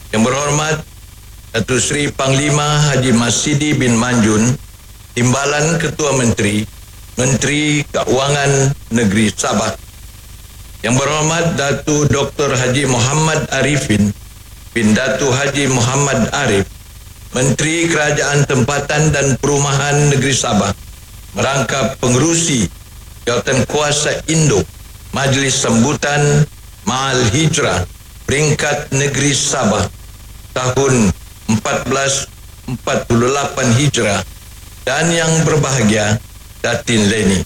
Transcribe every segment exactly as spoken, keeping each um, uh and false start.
Yang berhormat Datuk Seri Panglima Haji Masidi bin Manjun, Timbalan Ketua Menteri, Menteri Keuangan Negeri Sabah. Yang berhormat Datuk Doktor Haji Muhammad Arifin bin Datuk Haji Muhammad Arif, Menteri Kerajaan Tempatan dan Perumahan Negeri Sabah, merangkap pengerusi Jawatan Kuasa Induk Majlis Sambutan Ma'al Hijrah Peringkat Negeri Sabah tahun empat belas empat puluh lapan Hijrah, dan yang berbahagia Datin Leni.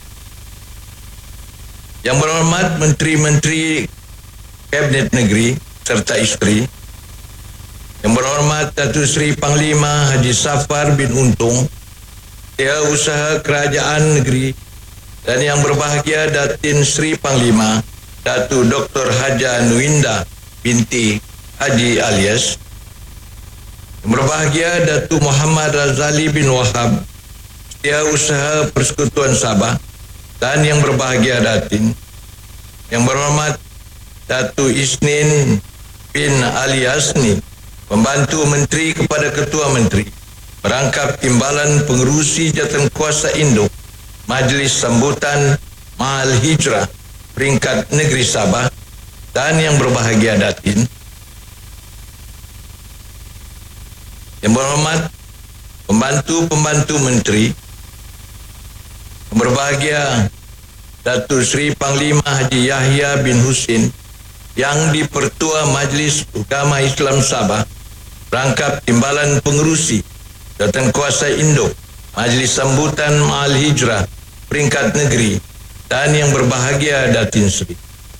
Yang berhormat Menteri-Menteri Kabinet Negeri serta isteri. Yang berhormat Datuk Seri Panglima Haji Safar bin Untung, Setiausaha Kerajaan Negeri, dan yang berbahagia Datin Seri Panglima Datuk Doktor Haja Nuinda binti Haji Alias. Yang berbahagia Datuk Muhammad Razali bin Wahab, Setiausaha Persekutuan Sabah, dan yang berbahagia Datin. Yang berhormat Datuk Isnin bin Ali Asni, Pembantu Menteri kepada Ketua Menteri, merangkap Timbalan Pengerusi Jawatan Kuasa Induk Majlis Sambutan Ma'al Hijrah Peringkat Negeri Sabah, dan yang berbahagia Datin. Yang berhormat Pembantu-Pembantu Menteri, yang berbahagia Datuk Seri Panglima Haji Yahya bin Husin, yang di-Pertua Majlis Ugama Islam Sabah, rangkap Timbalan Pengerusi Jawatan Kuasa Induk Majlis Sambutan Ma'al Hijrah Peringkat Negeri, dan yang berbahagia Datin Seri.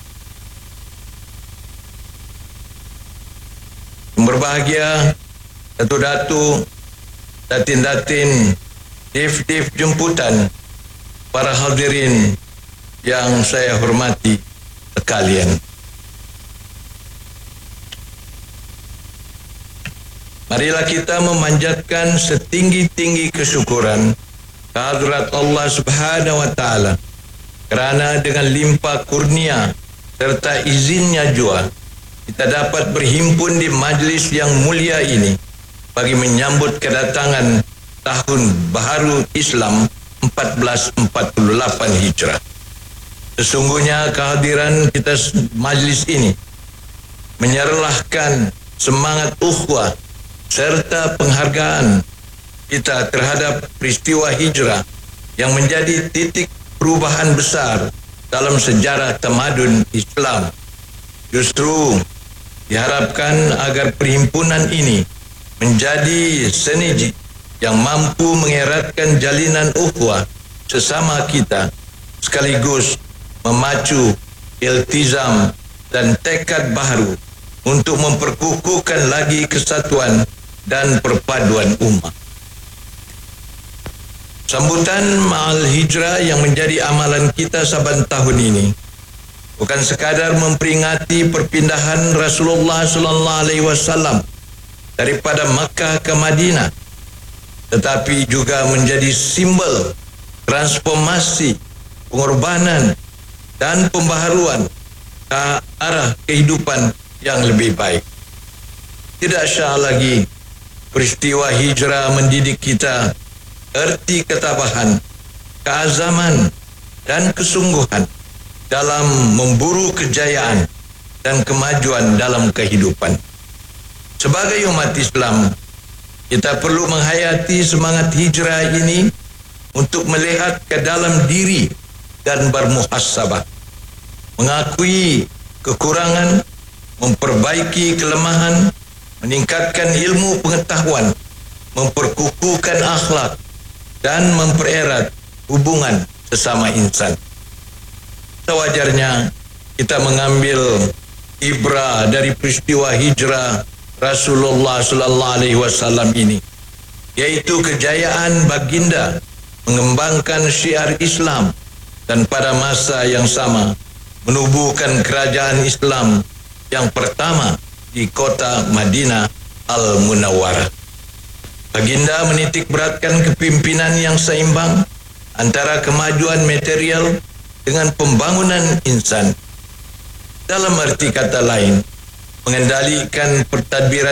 Yang berbahagia Datuk-datuk, datin-datin, div-div jemputan, para hadirin yang saya hormati sekalian. Marilah kita memanjatkan setinggi-tinggi kesyukuran kehadrat Allah Subhanahu wa Ta'ala, kerana dengan limpah kurnia serta izinnya jua kita dapat berhimpun di majlis yang mulia ini bagi menyambut kedatangan Tahun Baharu Islam empat belas empat puluh lapan Hijrah. Sesungguhnya kehadiran kita majlis ini menyerlahkan semangat ukhuwah serta penghargaan kita terhadap peristiwa hijrah yang menjadi titik perubahan besar dalam sejarah tamadun Islam. Justru diharapkan agar perhimpunan ini menjadi seniji yang mampu mengeratkan jalinan ukhuwah sesama kita, sekaligus memacu iltizam dan tekad baharu untuk memperkukuhkan lagi kesatuan dan perpaduan umat. Sambutan Ma'al Hijrah yang menjadi amalan kita saban tahun ini bukan sekadar memperingati perpindahan Rasulullah sallallahu alaihi wasallam daripada Makkah ke Madinah, tetapi juga menjadi simbol transformasi, pengorbanan dan pembaharuan ke arah kehidupan yang lebih baik. Tidak syak lagi peristiwa hijrah mendidik kita erti ketabahan, keazaman dan kesungguhan dalam memburu kejayaan dan kemajuan dalam kehidupan. Sebagai umat Islam, kita perlu menghayati semangat hijrah ini untuk melihat ke dalam diri dan bermuhasabah, mengakui kekurangan, memperbaiki kelemahan, meningkatkan ilmu pengetahuan, memperkukuhkan akhlak, dan mempererat hubungan sesama insan. Sewajarnya kita mengambil ibrah dari peristiwa hijrah Rasulullah sallallahu alaihi wasallam ini, yaitu kejayaan baginda mengembangkan syiar Islam dan pada masa yang sama menubuhkan kerajaan Islam yang pertama di kota Madinah Al-Munawwarah. Baginda menitik beratkan kepimpinan yang seimbang antara kemajuan material dengan pembangunan insan. Dalam arti kata lain, mengendalikan pentadbiran